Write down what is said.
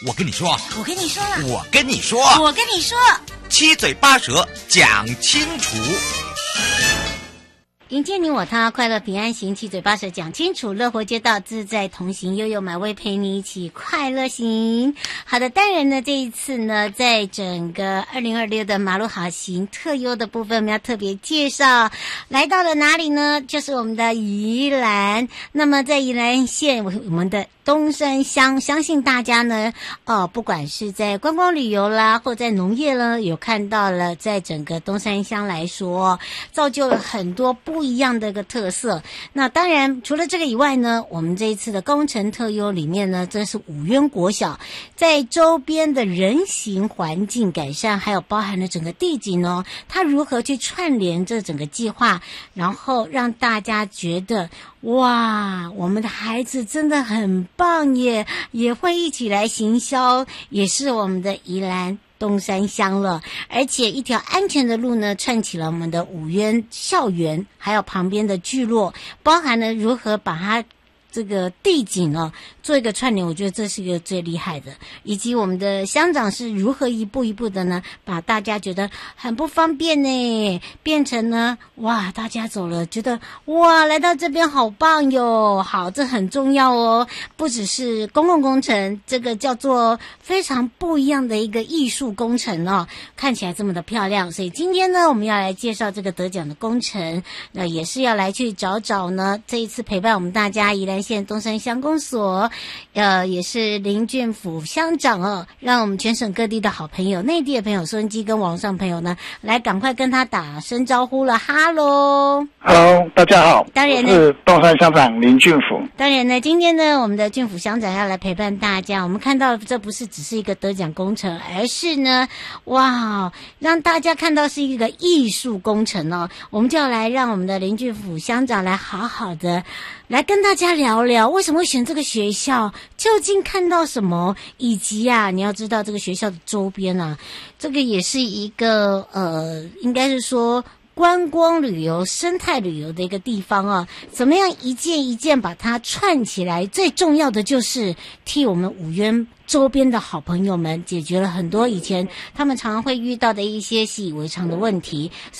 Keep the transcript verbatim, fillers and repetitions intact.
我跟你说， 我跟你说了， 我跟你说， 我跟你说， 七嘴八舌讲清楚。 迎接你我他，快乐平安行，七嘴八舌讲清楚，乐活街道自在同行，悠悠美味陪你一起快乐行。好的，当然呢，这一次呢，在整个二零二六的马路好行特优的部分，我们要特别介绍，来到了哪里呢？就是我们的宜兰。那么在宜兰县，我们的东山乡，相信大家呢，哦，不管是在观光旅游啦，或在农业呢，有看到了，在整个东山乡来说，造就了很多不一样的一个特色。那当然，除了这个以外呢，我们这一次的工程特优里面呢，这是五渊国小，在周边的人行环境改善，还有包含了整个地景哦，它如何去串联这整个计划，然后让大家觉得哇，我们的孩子真的很棒耶，也会一起来行销，也是我们的宜兰东山乡了。而且一条安全的路呢，串起了我们的五渊校园，还有旁边的聚落，包含了如何把它这个地景哦做一个串联，我觉得这是一个最厉害的。以及我们的乡长是如何一步一步的呢，把大家觉得很不方便呢，变成呢哇，大家走了觉得哇，来到这边好棒哟。好，这很重要哦，不只是公共工程，这个叫做非常不一样的一个艺术工程哦，看起来这么的漂亮。所以今天呢，我们要来介绍这个得奖的工程，那也是要来去找找呢，这一次陪伴我们大家宜兰县东山乡公所，呃，也是林俊甫乡长哦，让我们全省各地的好朋友、内地的朋友、收音机跟网上朋友呢，来赶快跟他打声招呼了。哈喽 ，Hello， 大家好， 当然呢， 我是东山乡长林俊甫。 当然呢，今天呢，我们的俊甫乡长要来陪伴大家。我们看到这不是只是一个得奖工程，而是呢，哇，让大家看到是一个艺术工程哦。我们就要来让我们的林俊甫乡长来好好的来跟大家聊聊，为什么会选这个学校，究竟看到什么，以及啊，你要知道这个学校的周边啊，这个也是一个呃，应该是说观光旅游、生态旅游的一个地方啊，怎么样一件一件把它串起来？最重要的就是替我们五渊周边的好朋友们解决了很多以前他们常常会遇到的一些习以为常的问题。